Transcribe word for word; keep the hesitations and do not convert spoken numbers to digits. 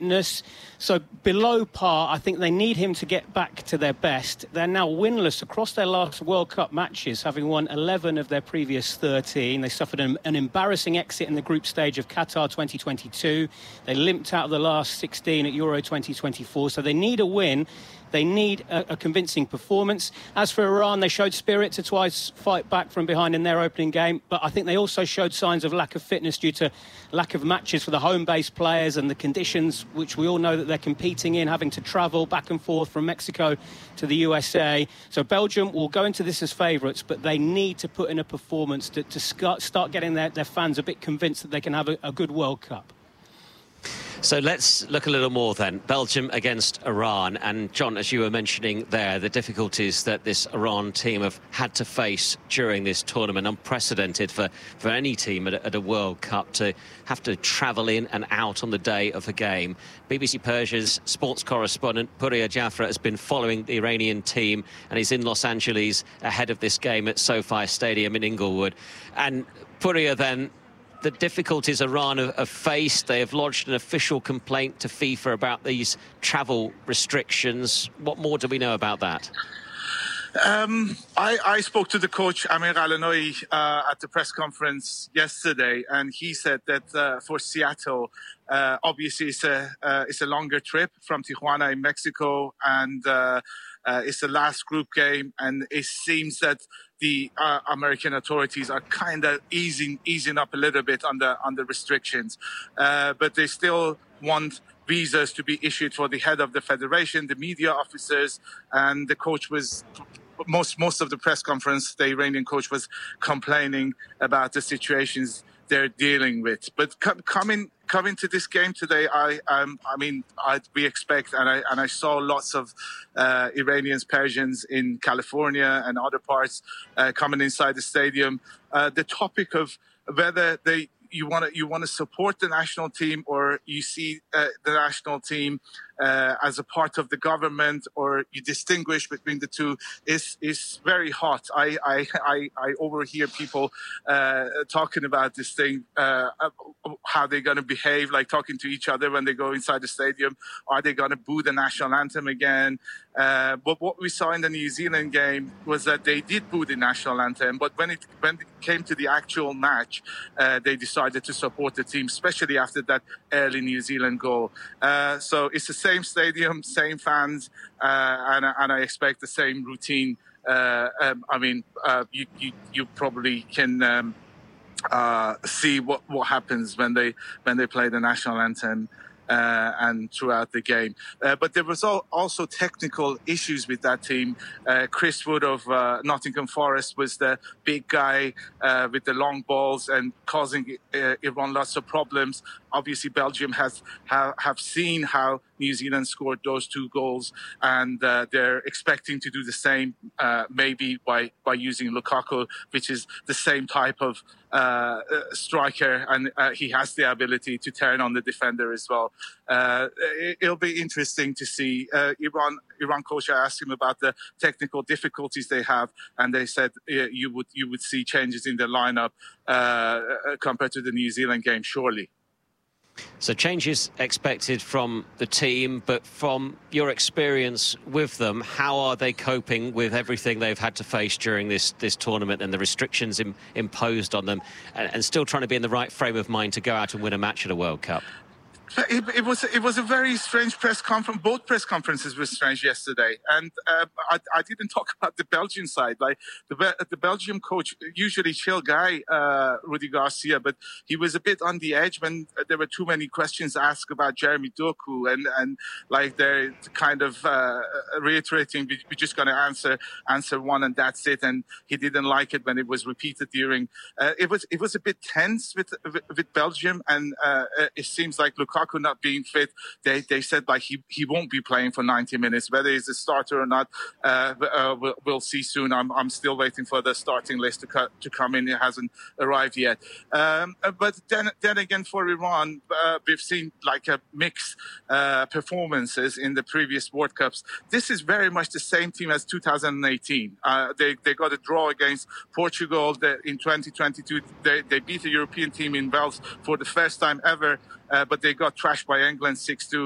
fitness. So below par, I think they need him to get back to their best. They're now winless across their last World Cup matches, having won eleven of their previous thirteen. They suffered an, an embarrassing exit in the group stage of Qatar twenty twenty-two. They limped out of the last sixteen at Euro twenty twenty-four. So they need a win. They need a, a convincing performance. As for Iran, they showed spirit to twice fight back from behind in their opening game, but I think they also showed signs of lack of fitness due to lack of matches for the home-based players and the conditions which we all know that they're competing in, having to travel back and forth from Mexico to the U S A. So Belgium will go into this as favourites, but they need to put in a performance to, to start getting their, their fans a bit convinced that they can have a, a good World Cup. So let's look a little more then. Belgium against Iran. And John, as you were mentioning there, the difficulties that this Iran team have had to face during this tournament, unprecedented for, for any team at a, at a World Cup to have to travel in and out on the day of a game. B B C Persia's sports correspondent Pouria Jafra has been following the Iranian team, and he's in Los Angeles ahead of this game at SoFi Stadium in Inglewood. And Pouria, then, the difficulties Iran have, have faced, they have lodged an official complaint to FIFA about these travel restrictions. What more do we know about that? Um, I, I spoke to the coach, Amir Al-Anoui, uh, at the press conference yesterday, and he said that uh, for Seattle, uh, obviously it's a, uh, it's a longer trip from Tijuana in Mexico, and uh, uh, it's the last group game, and it seems that the uh, American authorities are kind of easing easing up a little bit on the on the restrictions, uh, but they still want visas to be issued for the head of the federation, the media officers, and the coach was most most of the press conference. The Iranian coach was complaining about the situations they're dealing with. But com- coming coming to this game today, I um, I mean, I, we expect, and I and I saw lots of uh, Iranians, Persians in California and other parts uh, coming inside the stadium. Uh, the topic of whether they you want to you want to support the national team, or you see uh, the national team uh, as a part of the government, or you distinguish between the two, is is very hot. I I I, I overhear people uh, talking about this thing, uh, how they're going to behave, like talking to each other when they go inside the stadium. Are they going to boo the national anthem again? Uh, but what we saw in the New Zealand game was that they did boo the national anthem, but when it when it came to the actual match, uh, they decided to support the team, especially after that early New Zealand goal. Uh, so it's the same stadium, same fans, uh, and, and I expect the same routine. Uh, um, I mean, uh, you, you you probably can um, uh, see what, what happens when they when they play the national anthem. Uh, and throughout the game. Uh, but there was all, also technical issues with that team. Uh, Chris Wood of uh, Nottingham Forest was the big guy uh, with the long balls and causing uh, Iran lots of problems. Obviously, Belgium has ha- have seen how New Zealand scored those two goals, and uh, they're expecting to do the same, uh, maybe by, by using Lukaku, which is the same type of uh, striker, and uh, he has the ability to turn on the defender as well. Uh, it, it'll be interesting to see. Uh, Iran, Iran coach, I asked him about the technical difficulties they have, and they said uh, you would you would see changes in the lineup uh, compared to the New Zealand game, surely. So changes expected from the team, but from your experience with them, how are they coping with everything they've had to face during this this tournament and the restrictions im- imposed on them, and, and still trying to be in the right frame of mind to go out and win a match at a World Cup? It, it was it was a very strange press conference. Both press conferences were strange yesterday, and uh, I, I didn't talk about the Belgian side. Like the the Belgium coach, usually chill guy, uh, Rudy Garcia, but he was a bit on the edge when there were too many questions asked about Jeremy Doku, and and like they're kind of uh, reiterating, we're just going to answer answer one and that's it. And he didn't like it when it was repeated during. Uh, it was it was a bit tense with with, with Belgium, and uh, it seems like Lukaku not being fit, they they said like he, he won't be playing for ninety minutes. Whether he's a starter or not, uh, uh, we'll, we'll see soon. I'm I'm still waiting for the starting list to co- to come in. It hasn't arrived yet. Um, but then then again, for Iran, uh, we've seen like a mixed uh, performances in the previous World Cups. This is very much the same team as two thousand eighteen. Uh, they they got a draw against Portugal in twenty twenty-two. They they beat a European team in Wales for the first time ever, uh, but they got trashed by England six two.